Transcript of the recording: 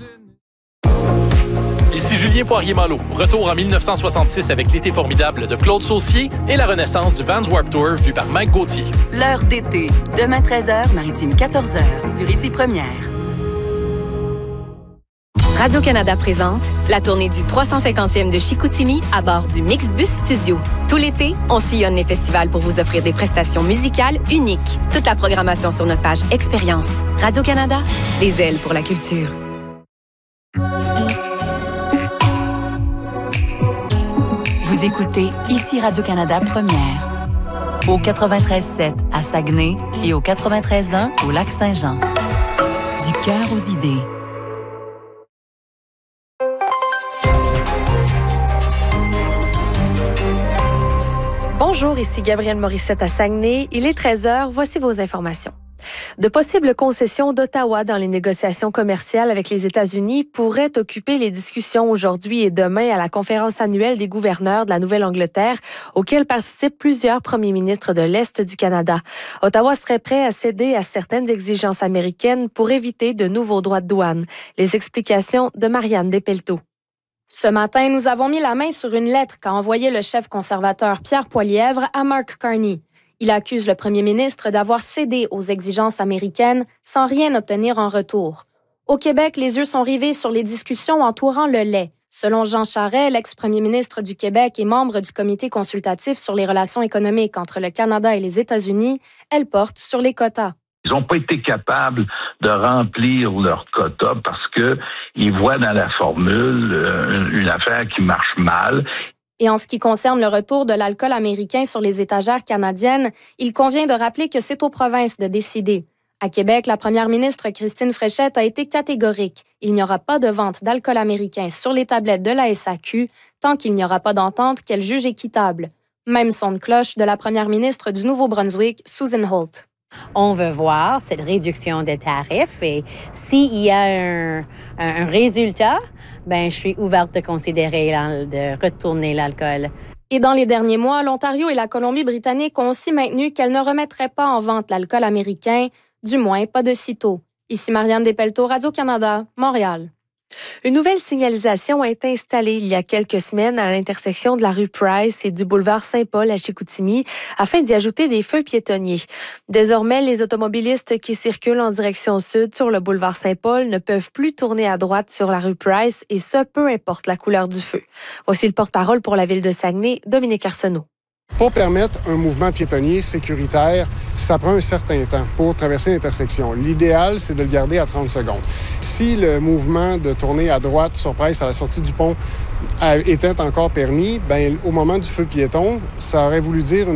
Ici Julien Poirier-Malo. Retour en 1966 avec l'été formidable de Claude Saucier et la renaissance du Vans Warped Tour vu par Mike Gauthier. L'heure d'été. Demain 13h, Maritime 14h. Sur Ici Première. Radio-Canada présente la tournée du 350e de Chicoutimi à bord du Mixbus Studio. Tout l'été, on sillonne les festivals pour vous offrir des prestations musicales uniques. Toute la programmation sur notre page Expérience. Radio-Canada, des ailes pour la culture. Vous écoutez Ici Radio-Canada Première. Au 93.7 à Saguenay et au 93.1 au Lac-Saint-Jean. Du cœur aux idées. Bonjour, ici Gabrielle Morissette à Saguenay. Il est 13h, voici vos informations. De possibles concessions d'Ottawa dans les négociations commerciales avec les États-Unis pourraient occuper les discussions aujourd'hui et demain à la conférence annuelle des gouverneurs de la Nouvelle-Angleterre, auquel participent plusieurs premiers ministres de l'Est du Canada. Ottawa serait prêt à céder à certaines exigences américaines pour éviter de nouveaux droits de douane. Les explications de Marianne Despelteaux. Ce matin, nous avons mis la main sur une lettre qu'a envoyée le chef conservateur Pierre Poilievre à Mark Carney. Il accuse le premier ministre d'avoir cédé aux exigences américaines sans rien obtenir en retour. Au Québec, les yeux sont rivés sur les discussions entourant le lait. Selon Jean Charest, l'ex-premier ministre du Québec et membre du comité consultatif sur les relations économiques entre le Canada et les États-Unis, elle porte sur les quotas. Ils n'ont pas été capables de remplir leur quota parce qu'ils voient dans la formule une affaire qui marche mal. Et en ce qui concerne le retour de l'alcool américain sur les étagères canadiennes, il convient de rappeler que c'est aux provinces de décider. À Québec, la première ministre Christine Fréchette a été catégorique. Il n'y aura pas de vente d'alcool américain sur les tablettes de la SAQ tant qu'il n'y aura pas d'entente qu'elle juge équitable. Même son de cloche de la première ministre du Nouveau-Brunswick, Susan Holt. On veut voir cette réduction des tarifs et s'il y a un résultat, je suis ouverte de considérer de retourner l'alcool. Et dans les derniers mois, l'Ontario et la Colombie-Britannique ont aussi maintenu qu'elles ne remettraient pas en vente l'alcool américain, du moins pas de sitôt. Ici Marianne Despelteaux, Radio-Canada, Montréal. Une nouvelle signalisation a été installée il y a quelques semaines à l'intersection de la rue Price et du boulevard Saint-Paul à Chicoutimi afin d'y ajouter des feux piétonniers. Désormais, les automobilistes qui circulent en direction sud sur le boulevard Saint-Paul ne peuvent plus tourner à droite sur la rue Price et ce, peu importe la couleur du feu. Voici le porte-parole pour la ville de Saguenay, Dominique Arsenault. Pour permettre un mouvement piétonnier sécuritaire, ça prend un certain temps pour traverser l'intersection. L'idéal, c'est de le garder à 30 secondes. Si le mouvement de tourner à droite sur Price à la sortie du pont était encore permis, au moment du feu piéton, ça aurait voulu dire